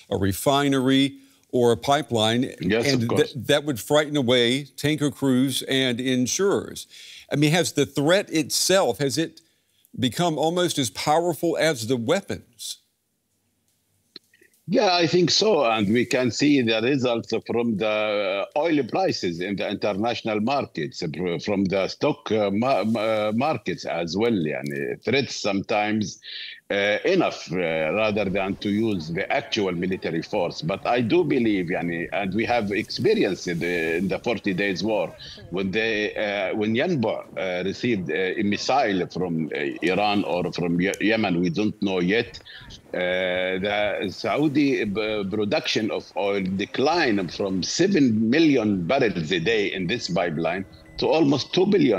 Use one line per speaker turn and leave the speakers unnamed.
a refinery, or a pipeline,
Yes,
and
of course.
that would frighten away tanker crews and insurers. I mean, has the threat itself, has it become almost as powerful as the weapons?
Yeah, I think so. And we can see the results from the oil prices in the international markets, from the stock markets as well. Yani threats sometimes enough rather than to use the actual military force. But I do believe, yani, and we have experienced it in the 40 Days War, when when Yanbu received a missile from Iran or from Yemen, we don't know yet. The Saudi production of oil declined from 7 million barrels a day in this pipeline to almost 2 billion